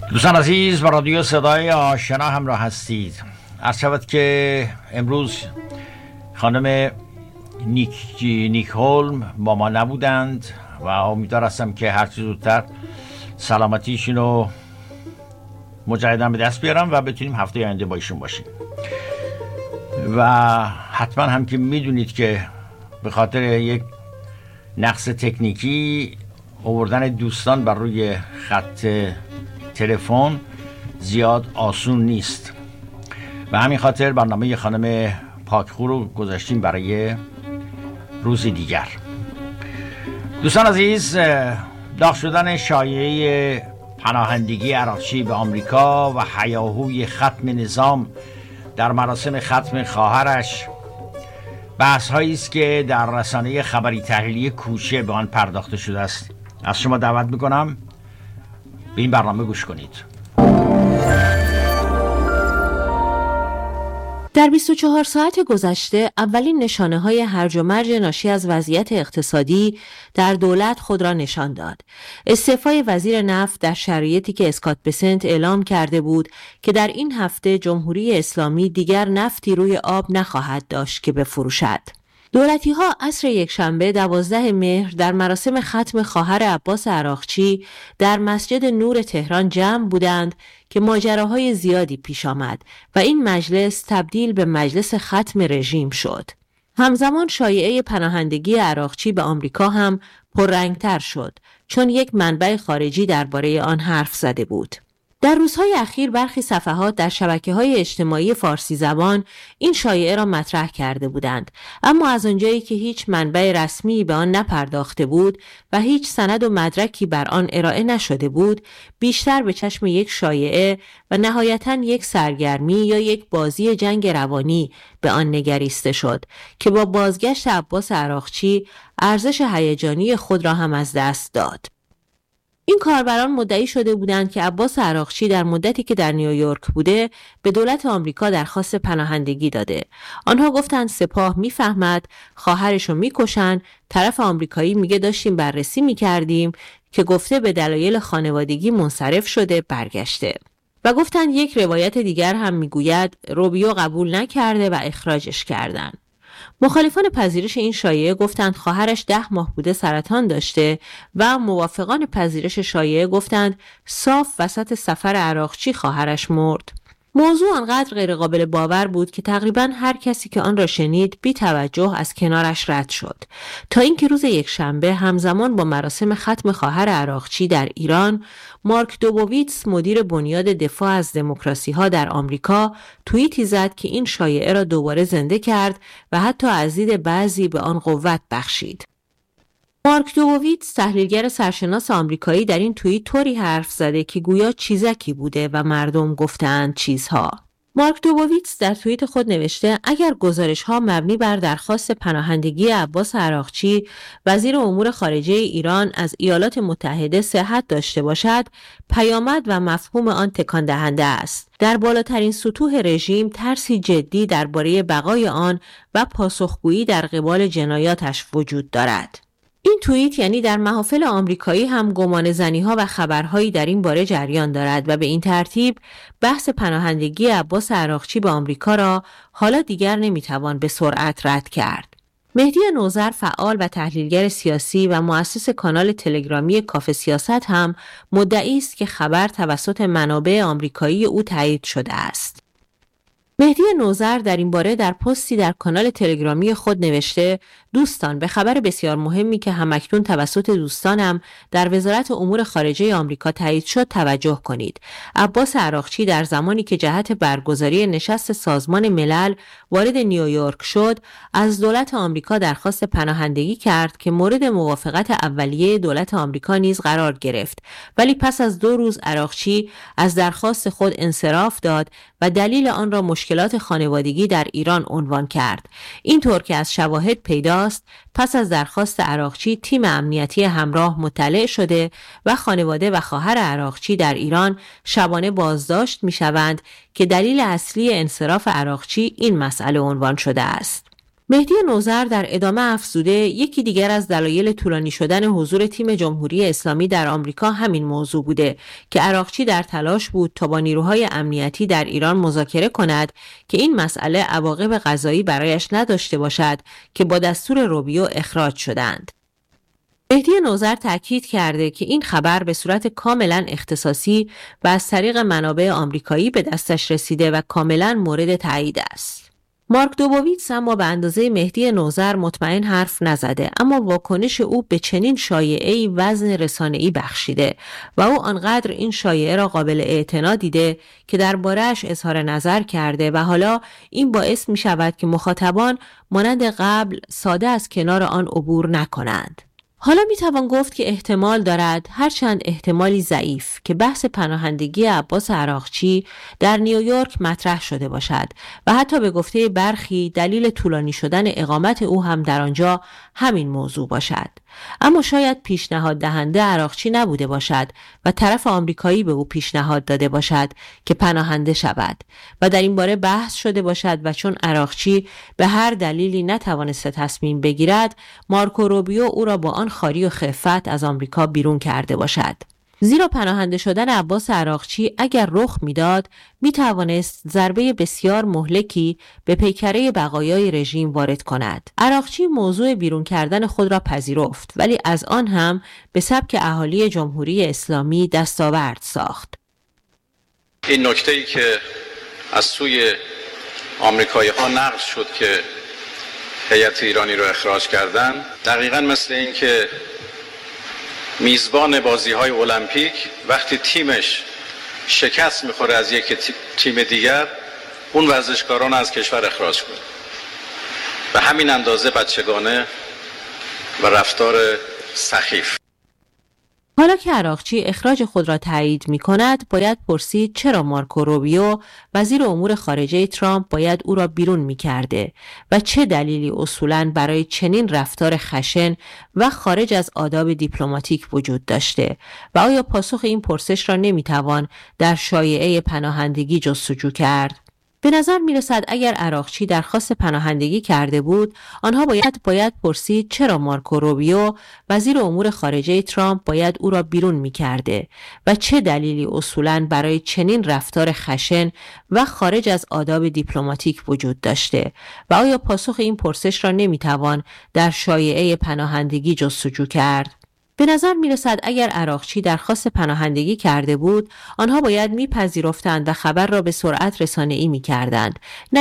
دوستان عزیز، با رادیو صدای آشنا همراه هستید. عرض شود که امروز خانم نیک هولم با ما نبودند و امیدوار هستم که هرچی زودتر سلامتیشون رو مجددا به دست بیارم و بتونیم هفته آینده با ایشون باشیم. و حتما هم که میدونید که به خاطر یک نقص تکنیکی آوردن دوستان بر روی خط تلفن زیاد آسون نیست و همین خاطر برنامه خانم پاکخو رو گذاشتیم برای روز دیگر. دوستان عزیز، داغ شدن شایعه پناهندگی عراقچی به آمریکا و هیاهوی ختم نظام در مراسم ختم خواهرش بحث هایی است که در رسانه خبری تحلیلی کوچه به آن پرداخته شده است. از شما دعوت میکنم به این برنامه گوش کنید. در 24 ساعت گذشته اولین نشانه‌های هرج و مرج ناشی از وضعیت اقتصادی در دولت خود را نشان داد. استعفای وزیر نفت در شرایطی که اسکات بسنت اعلام کرده بود که در این هفته جمهوری اسلامی دیگر نفتی روی آب نخواهد داشت که بفروشد. دولتی‌ها عصر یکشنبه 12 مهر در مراسم ختم خواهر عباس عراقچی در مسجد نور تهران جمع بودند که ماجراهای زیادی پیش آمد و این مجلس تبدیل به مجلس ختم رژیم شد. همزمان شایعه پناهندگی عراقچی به آمریکا هم پررنگتر شد، چون یک منبع خارجی درباره آن حرف زده بود. در روزهای اخیر برخی صفحات در شبکه‌های اجتماعی فارسی زبان این شایعه را مطرح کرده بودند، اما از آنجایی که هیچ منبع رسمی به آن نپرداخته بود و هیچ سند و مدرکی بر آن ارائه نشده بود، بیشتر به چشم یک شایعه و نهایتاً یک سرگرمی یا یک بازی جنگ روانی به آن نگریسته شد که با بازگشت عباس عراقچی ارزش هیجانی خود را هم از دست داد. این کاربران مدعی شده بودند که عباس عراقچی در مدتی که در نیویورک بوده به دولت آمریکا درخواست پناهندگی داده. آنها گفتند سپاه میفهمد، خواهرشو میکشن، طرف آمریکایی میگه داشتیم بررسی میکردیم که گفته به دلایل خانوادگی منصرف شده برگشته. و گفتند یک روایت دیگر هم میگوید روبیو قبول نکرده و اخراجش کردن. مخالفان پذیرش این شایعه گفتند خواهرش 10 ماه بوده سرطان داشته و موافقان پذیرش شایعه گفتند صاف وسط سفر عراقچی خواهرش مرد. موضوع آنقدر غیر قابل باور بود که تقریباً هر کسی که آن را شنید بی توجه از کنارش رد شد، تا اینکه روز یکشنبه همزمان با مراسم ختم خواهر عراقچی در ایران، مارک دوبوویتس مدیر بنیاد دفاع از دموکراسی ها در آمریکا توییتی زد که این شایعه را دوباره زنده کرد و حتی از دید بعضی به آن قوت بخشید. مارک دوبوویتس تحلیلگر سرشناس آمریکایی در این توییت طوری حرف زده که گویا چیزکی بوده و مردم گفتند چیزها. مارک دوبوویتس در توییت خود نوشته اگر گزارش‌ها مبنی بر درخواست پناهندگی عباس عراقچی وزیر امور خارجه ایران از ایالات متحده صحت داشته باشد، پیامد و مفهوم آن تکان دهنده است. در بالاترین سطوح رژیم ترسی جدی درباره بقای آن و پاسخگویی در قبال جنایاتش وجود دارد. این توییت یعنی در محافل آمریکایی هم گمان زنی‌ها و خبرهایی در این باره جریان دارد و به این ترتیب بحث پناهندگی عباس عراقچی به آمریکا را حالا دیگر نمیتوان به سرعت رد کرد. مهدی نوذر فعال و تحلیلگر سیاسی و مؤسس کانال تلگرامی کافه سیاست هم مدعی است که خبر توسط منابع آمریکایی او تایید شده است. مهدی نوذر در این باره در پستی در کانال تلگرامی خود نوشته دوستان، به خبر بسیار مهمی که همکنون توسط دوستانم در وزارت امور خارجه آمریکا تایید شد توجه کنید. عباس عراقچی در زمانی که جهت برگزاری نشست سازمان ملل وارد نیویورک شد، از دولت آمریکا درخواست پناهندگی کرد که مورد موافقت اولیه دولت آمریکا نیز قرار گرفت، ولی پس از 2 روز عراقچی از درخواست خود انصراف داد و دلیل آن را مشکلات خانوادگی در ایران عنوان کرد. اینطور که از شواهد پیداست پس از درخواست عراقچی تیم امنیتی همراه مطلع شده و خانواده و خواهر عراقچی در ایران شبانه بازداشت می شوند که دلیل اصلی انصراف عراقچی این مسئله عنوان شده است. مهدی نوذر در ادامه افزوده یکی دیگر از دلایل طولانی شدن حضور تیم جمهوری اسلامی در آمریکا همین موضوع بوده که عراقچی در تلاش بود تا با نیروهای امنیتی در ایران مذاکره کند که این مسئله عواقب قضایی برایش نداشته باشد که با دستور روبیو اخراج شدند. مهدی نوذر تاکید کرده که این خبر به صورت کاملا اختصاصی و از طریق منابع آمریکایی به دستش رسیده و کاملا مورد تایید است. مارک دوبویتس اما به اندازه مهدی نوذر مطمئن حرف نزده، اما واکنش او به چنین شایعه‌ای وزن رسانه‌ای بخشیده و او آنقدر این شایعه را قابل اعتنا دیده که درباره‌اش اظهار نظر کرده و حالا این باعث می‌شود که مخاطبان مانند قبل ساده از کنار آن عبور نکنند. حالا میتوان گفت که احتمال دارد، هرچند احتمالی ضعیف، که بحث پناهندگی عباس عراقچی در نیویورک مطرح شده باشد و حتی به گفته برخی دلیل طولانی شدن اقامت او هم در آنجا همین موضوع باشد. اما شاید پیشنهاد دهنده عراقچی نبوده باشد و طرف آمریکایی به او پیشنهاد داده باشد که پناهنده شود و در این باره بحث شده باشد و چون عراقچی به هر دلیلی نتوانسته تصمیم بگیرد، مارکو روبیو او را با آن خاری و خفت از آمریکا بیرون کرده باشد. زیرا پناهنده شدن عباس عراقچی اگر رخ میداد میتوانست ضربه بسیار مهلکی به پیکره بقایای رژیم وارد کند. عراقچی موضوع بیرون کردن خود را پذیرفت، ولی از آن هم به سبک اهالی جمهوری اسلامی دستاورد ساخت. این نکته‌ای که از سوی آمریکایی‌ها نقل شد که هیئت ایرانی رو اخراج کردن، دقیقاً مثل این که میزبان بازی‌های المپیک وقتی تیمش شکست می‌خوره از یک تیم دیگر، اون ورزشکاران از کشور اخراج کنه. به همین اندازه بچگانه و رفتار سخیف. حالا که عراقچی اخراج خود را تایید می کند، باید پرسید چرا مارکو روبیو وزیر امور خارجه ترامپ باید او را بیرون می کرده و چه دلیلی اصولاً برای چنین رفتار خشن و خارج از آداب دیپلماتیک وجود داشته و آیا پاسخ این پرسش را نمی توان در شایعه پناهندگی جستجو کرد؟ به نظر می رسد اگر عراقچی درخواست پناهندگی کرده بود، آنها باید پرسید چرا مارکو روبیو وزیر امور خارجه ترامپ باید او را بیرون می کرده و چه دلیلی اصولاً برای چنین رفتار خشن و خارج از آداب دیپلماتیک وجود داشته و آیا پاسخ این پرسش را نمی توان در شایعه پناهندگی جستجو کرد؟ به نظر می رسد اگر عراقچی درخواست پناهندگی کرده بود، آنها باید میپذیرفتند و خبر را به سرعت رسانه‌ای می کردند، نه